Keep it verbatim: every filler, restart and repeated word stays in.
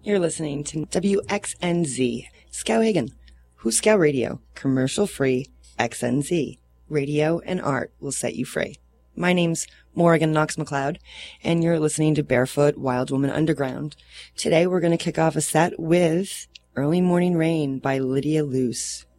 You're listening to W X N Z, Skowhegan, Who's Scow Radio, commercial-free X N Z. Radio and art will set you free. My name's Morrigan Knox McLeod, and you're listening to Barefoot Wild Woman Underground. Today we're going to kick off a set with Early Morning Rain by Lydia Luce.